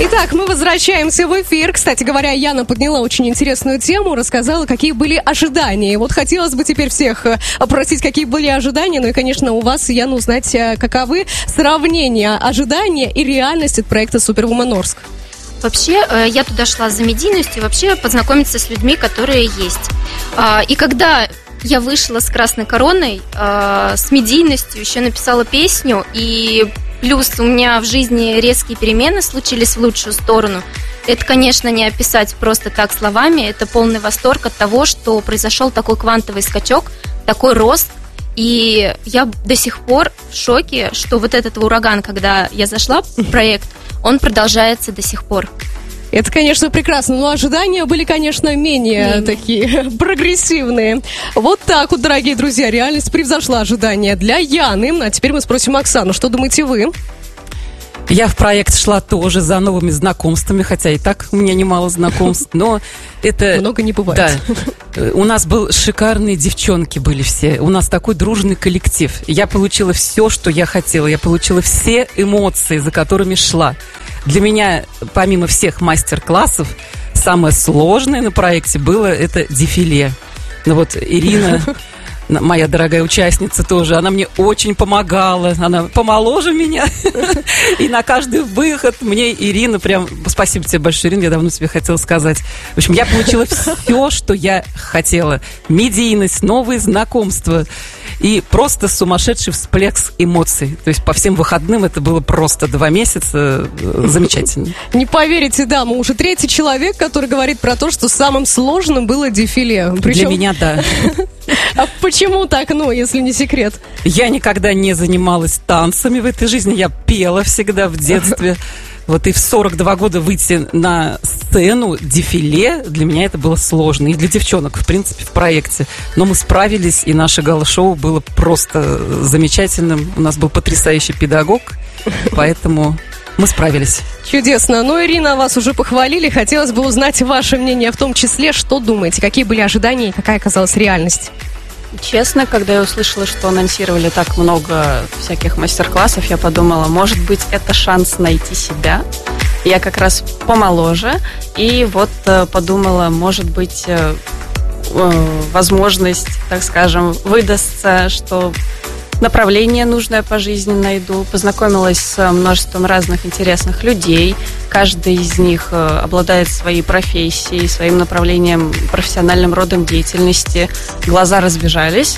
Итак, мы возвращаемся в эфир. Кстати говоря, Яна подняла очень интересную тему, рассказала, какие были ожидания. И вот хотелось бы теперь всех опросить, какие были ожидания. Ну и, конечно, у вас, Яна, узнать, каковы сравнения ожидания и реальности от проекта Superwoman Орск. Вообще, я туда шла за медийностью, вообще познакомиться с людьми, которые есть. И когда я вышла с красной короной, с медийностью, еще написала песню, и плюс у меня в жизни резкие перемены случились в лучшую сторону. Это, конечно, не описать просто так словами. Это полный восторг от того, что произошел такой квантовый скачок, такой рост. И я до сих пор в шоке, что вот этот ураган, когда я зашла в проект, он продолжается до сих пор. Это, конечно, прекрасно, но ожидания были, конечно, менее такие прогрессивные. Вот так вот, дорогие друзья, реальность превзошла ожидания для Яны. А теперь мы спросим Оксану, что думаете вы? Я в проект шла тоже за новыми знакомствами, хотя и так у меня немало знакомств, но это... Много не бывает. Да. У нас был шикарные девчонки были все, у нас такой дружный коллектив. Я получила все, что я хотела, я получила все эмоции, за которыми шла. Для меня, помимо всех мастер-классов, самое сложное на проекте было это дефиле. Ну вот Ирина, моя дорогая участница тоже, она мне очень помогала, она помоложе меня. И на каждый выход мне Ирина прям... Спасибо тебе большое, Ирина, я давно тебе хотела сказать. В общем, я получила все, что я хотела. Медийность, новые знакомства и просто сумасшедший всплеск эмоций. То есть по всем выходным это было просто 2 месяца замечательно. Не поверите, да, мы уже 3-й человек, который говорит про то, что самым сложным было дефиле. Причем... Для меня, да. А почему так, если не секрет? Я никогда не занималась танцами в этой жизни, я пела всегда в детстве. Вот и в 42 года выйти на сцену, дефиле, для меня это было сложно. И для девчонок, в принципе, в проекте. Но мы справились, и наше гала-шоу было просто замечательным. У нас был потрясающий педагог, поэтому мы справились. Чудесно. Ну, Ирина, вас уже похвалили. Хотелось бы узнать ваше мнение, в том числе, что думаете, какие были ожидания и какая оказалась реальность? Честно, когда я услышала, что анонсировали так много всяких мастер-классов, я подумала, может быть, это шанс найти себя. Я как раз помоложе, и вот подумала, может быть, возможность, так скажем, выдастся, что направление нужное по жизни найду. Познакомилась с множеством разных интересных людей. Каждый из них обладает своей профессией, своим направлением, профессиональным родом деятельности. Глаза разбежались.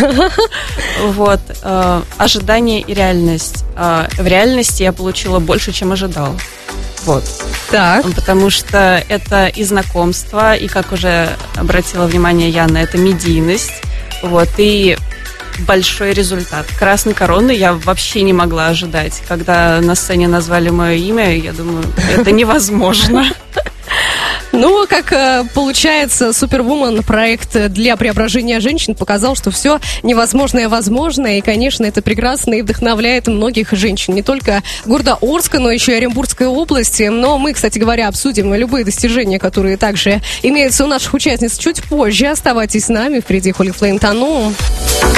Вот. Ожидание и реальность. В реальности я получила больше, чем ожидала. Вот. Так. Потому что это и знакомство, и, как уже обратила внимание Яна, это медийность. Вот. И большой результат. Красной короны я вообще не могла ожидать. Когда на сцене назвали мое имя, я думаю, это невозможно. Ну, как получается, Superwoman, проект для преображения женщин, показал, что все невозможное возможно. И, конечно, это прекрасно и вдохновляет многих женщин. Не только города Орска, но еще и Оренбургской области. Но мы, кстати говоря, обсудим любые достижения, которые также имеются у наших участниц чуть позже. Оставайтесь с нами. Впереди Holy Flame Tunnel.